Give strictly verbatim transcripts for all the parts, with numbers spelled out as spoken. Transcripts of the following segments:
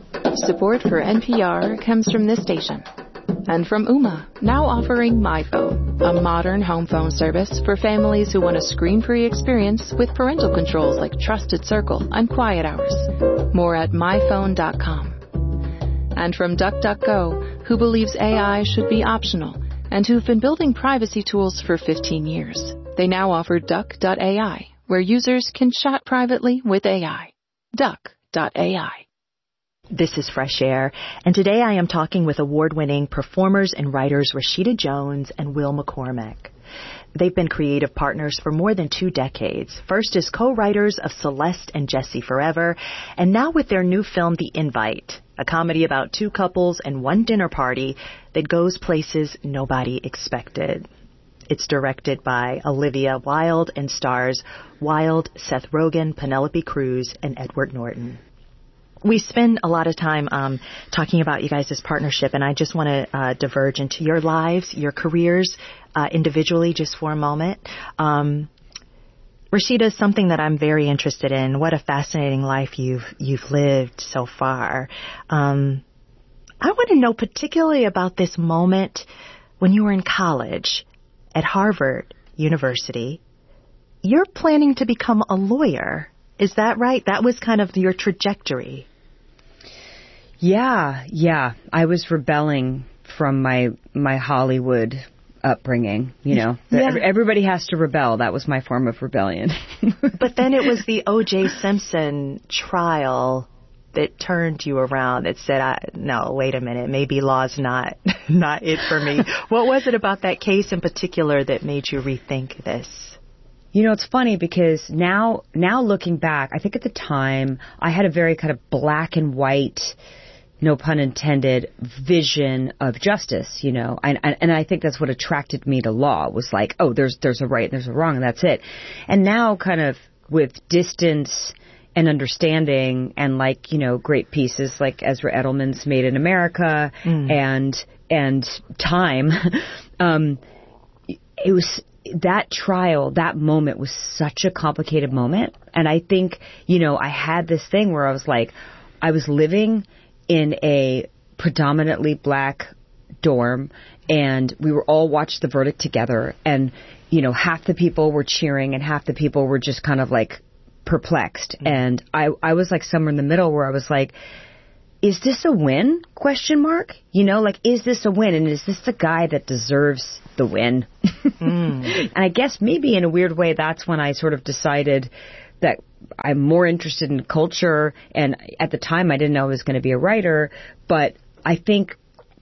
Support for N P R comes from this station. And from Ooma, now offering MyPhone, a modern home phone service for families who want a screen-free experience with parental controls like Trusted Circle and Quiet Hours. More at my phone dot com. And from DuckDuckGo, who believes A I should be optional and who've been building privacy tools for fifteen years. They now offer Duck dot A I, where users can chat privately with A I. Duck dot A I. This is Fresh Air, and today I am talking with award-winning performers and writers Rashida Jones and Will McCormick. They've been creative partners for more than two decades, first as co-writers of Celeste and Jesse Forever, and now with their new film The Invite, a comedy about two couples and one dinner party that goes places nobody expected. It's directed by Olivia Wilde and stars Wilde, Seth Rogen, Penelope Cruz, and Edward Norton. We spend a lot of time um, talking about you guys' partnership, and I just want to uh, diverge into your lives, your careers, uh, individually, just for a moment. Um, Rashida is something that I'm very interested in. What a fascinating life you've you've lived so far. Um, I want to know particularly about this moment when you were in college at Harvard University. You're planning to become a lawyer. Is that right? That was kind of your trajectory. Yeah, yeah. I was rebelling from my my Hollywood upbringing, you know. Yeah. Everybody has to rebel. That was my form of rebellion. But then it was the O J Simpson trial that turned you around, that said, I, no, wait a minute, maybe law's not not it for me. What was it about that case in particular that made you rethink this? You know, it's funny because now, now looking back, I think at the time I had a very kind of black and white, no pun intended, vision of justice, you know, and, and, and I think that's what attracted me to law, was like, oh, there's, there's a right and there's a wrong and that's it. And now kind of with distance and understanding and like, you know, great pieces like Ezra Edelman's Made in America mm. and, and Time, um, it was, that trial, that moment was such a complicated moment. And I think, you know, I had this thing where I was like, I was living in a predominantly black dorm and we were all watched the verdict together. And, you know, half the people were cheering and half the people were just kind of like perplexed. Mm-hmm. And I, I was like somewhere in the middle where I was like, is this a win? Question mark. You know, like, is this a win? And is this the guy that deserves the win? mm. And I guess maybe in a weird way, that's when I sort of decided that I'm more interested in culture. And at the time, I didn't know I was going to be a writer. But I think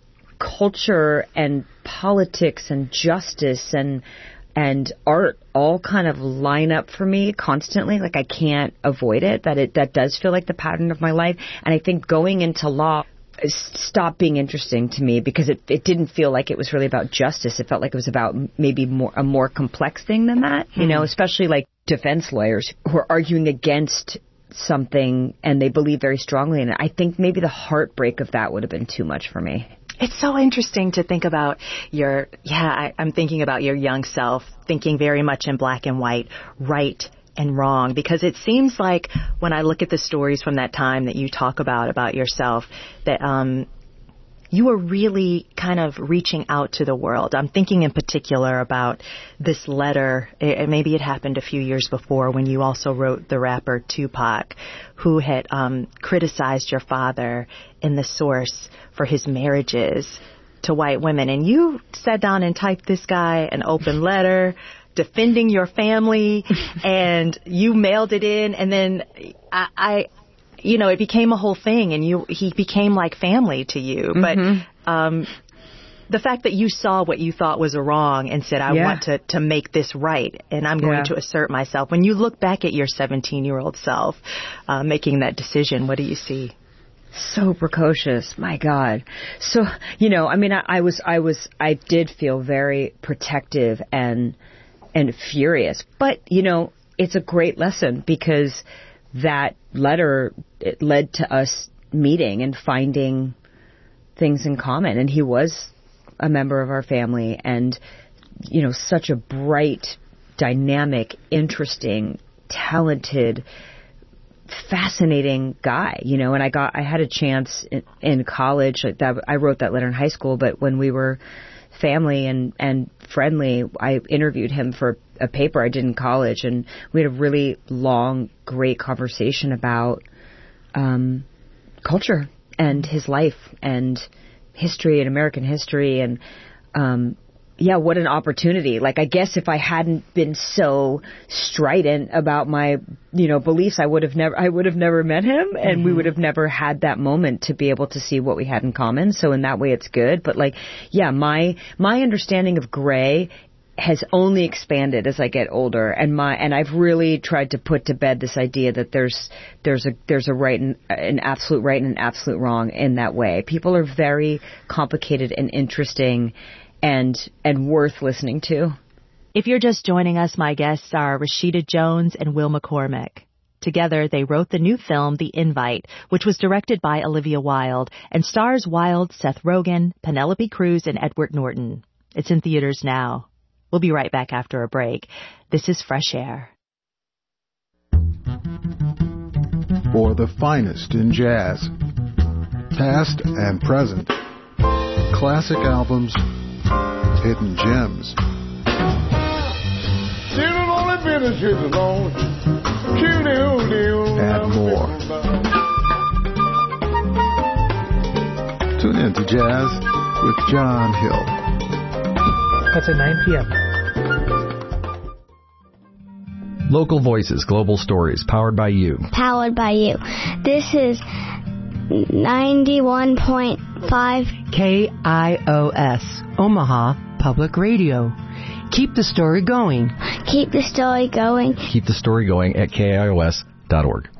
culture and politics and justice and and art all kind of line up for me constantly. Like I can't avoid it. That it that does feel like the pattern of my life. And I think going into law stopped being interesting to me because it, it didn't feel like it was really about justice. It felt like it was about maybe more a more complex thing than that. Mm-hmm. You know, especially like defense lawyers who are arguing against something and they believe very strongly in it. I think maybe the heartbreak of that would have been too much for me. It's so interesting to think about your, yeah, I, I'm thinking about your young self, thinking very much in black and white, right and wrong, because it seems like when I look at the stories from that time that you talk about, about yourself, that um, you were really kind of reaching out to the world. I'm thinking in particular about this letter. It, maybe it happened a few years before when you also wrote the rapper Tupac, who had um, criticized your father in The Source for his marriages to white women. And you sat down and typed this guy an open letter defending your family, and you mailed it in. And then I... I you know, it became a whole thing, and you he became like family to you. Mm-hmm. But um, the fact that you saw what you thought was a wrong and said, I yeah. want to, to make this right, and I'm going yeah. to assert myself. When you look back at your seventeen-year-old self uh, making that decision, what do you see? So precocious. My God. So, you know, I mean, I, I was, I was, I did feel very protective and and furious. But, you know, it's a great lesson because that letter, it led to us meeting and finding things in common. And he was a member of our family and, you know, such a bright, dynamic, interesting, talented, fascinating guy, you know, and I got, I had a chance in, in college, like that, I wrote that letter in high school, but when we were family and, and friendly, I interviewed him for a paper I did in college, and we had a really long, great conversation about, um, culture and his life and history and American history and, um, yeah, what an opportunity. Like, I guess if I hadn't been so strident about my, you know, beliefs, I would have never, I would have never met him, and mm-hmm. we would have never had that moment to be able to see what we had in common. So in that way, it's good. But like, yeah, my, my understanding of Gray has only expanded as I get older, and my, and I've really tried to put to bed this idea that there's, there's a, there's a right and an absolute right and an absolute wrong in that way. People are very complicated and interesting and and worth listening to. If you're just joining us, my guests are Rashida Jones and Will McCormick. Together, they wrote the new film, The Invite, which was directed by Olivia Wilde and stars Wilde, Seth Rogen, Penelope Cruz, and Edward Norton. It's in theaters now. We'll be right back after a break. This is Fresh Air. For the finest in jazz, past and present, classic albums, hidden gems, and more. Tune in to Jazz with John Hill. That's at nine p.m. Local Voices, Global Stories, powered by you. Powered by you. This is ninety-one point five K I O S, Omaha Public Radio. Keep the story going. Keep the story going. Keep the story going at K I O S dot org.